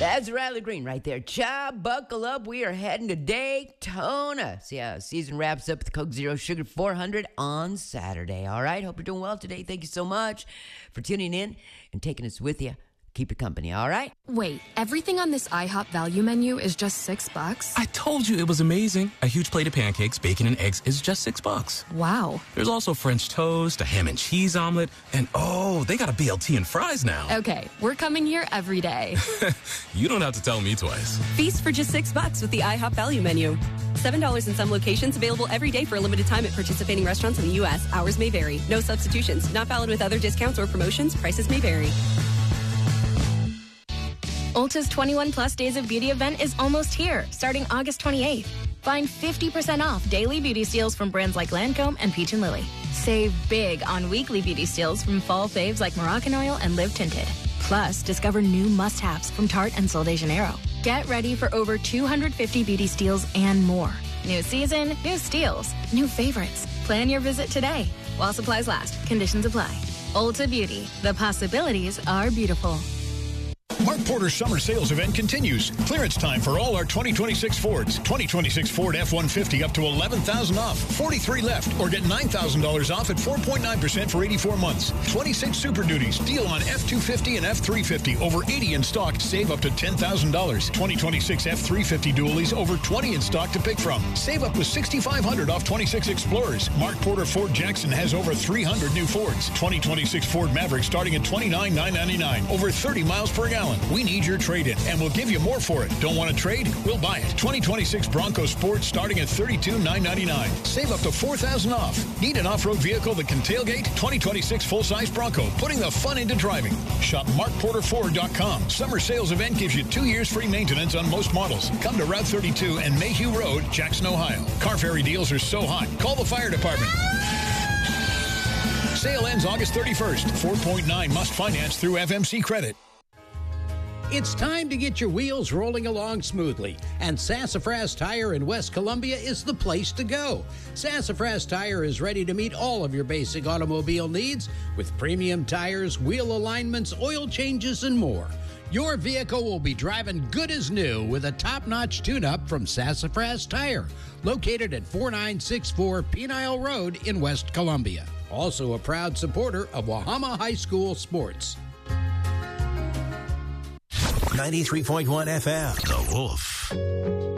That's Riley Green right there. Buckle up. We are heading to Daytona. So, yeah, season wraps up with the Coke Zero Sugar 400 on Saturday. All right. Hope you're doing well today. Thank you so much for tuning in and taking us with you. Keep your company, all right? Wait, everything on this IHOP value menu is just $6? I told you it was amazing. A huge plate of pancakes, bacon, and eggs is just $6. Wow. There's also French toast, a ham and cheese omelet, and they got a BLT and fries now. Okay, we're coming here every day. You don't have to tell me twice. Feast for just $6 with the IHOP value menu. $7 in some locations, available every day for a limited time at participating restaurants in the U.S. Hours may vary. No substitutions. Not valid with other discounts or promotions. Prices may vary. Ulta's 21 Plus Days of Beauty event is almost here, starting August 28th. Find 50% off daily beauty steals from brands like Lancome and Peach & Lily. Save big on weekly beauty steals from fall faves like Moroccan Oil and Live Tinted. Plus, discover new must-haves from Tarte and Sol de Janeiro. Get ready for over 250 beauty steals and more. New season, new steals, new favorites. Plan your visit today while supplies last. Conditions apply. Ulta Beauty. The possibilities are beautiful. Mark Porter's summer sales event continues. Clearance time for all our 2026 Fords. 2026 Ford F-150 up to $11,000 off. 43 left, or get $9,000 off at 4.9% for 84 months. 26 Super Duties. Deal on F-250 and F-350. Over 80 in stock. Save up to $10,000. 2026 F-350 dualies. Over 20 in stock to pick from. Save up to $6,500 off 26 Explorers. Mark Porter Ford Jackson has over 300 new Fords. 2026 Ford Maverick starting at $29,999. Over 30 miles per gallon. We need your trade-in, and we'll give you more for it. Don't want to trade? We'll buy it. 2026 Bronco Sport starting at $32,999. Save up to $4,000 off. Need an off-road vehicle that can tailgate? 2026 full-size Bronco, putting the fun into driving. Shop MarkPorterFord.com. Summer sales event gives you 2 years free maintenance on most models. Come to Route 32 and Mayhew Road, Jackson, Ohio. Car ferry deals are so hot. Call the fire department. Sale ends August 31st. 4.9 must finance through FMC Credit. It's time to get your wheels rolling along smoothly, and Sassafras Tire in West Columbia is the place to go. Sassafras Tire is ready to meet all of your basic automobile needs with premium tires, wheel alignments, oil changes, and more. Your vehicle will be driving good as new with a top-notch tune-up from Sassafras Tire, located at 4964 Penile Road in West Columbia. Also a proud supporter of Wahama High School sports. 93.1 FM. The Wolf.